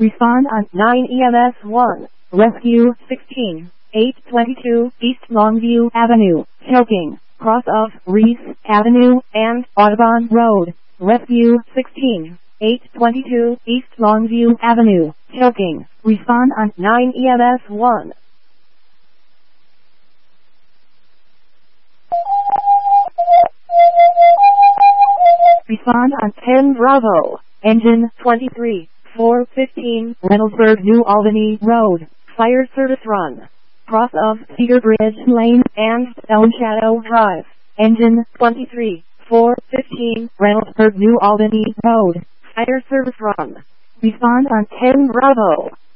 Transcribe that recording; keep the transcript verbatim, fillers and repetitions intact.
Respond on nine E M S one. Rescue sixteen. eight twenty-two East Longview Avenue, choking, cross of Reese Avenue and Audubon Road. Rescue sixteen. eight twenty-two East Longview Avenue, choking. Respond on nine E M S one. Respond on ten Bravo. Engine twenty-three. four fifteen Reynoldsburg New Albany Road. Fire service run. Cross of Cedar Bridge Lane and Elm Shadow Drive. Engine twenty-three. four fifteen Reynoldsburg New Albany Road. Fire service run. Respond on ten Bravo.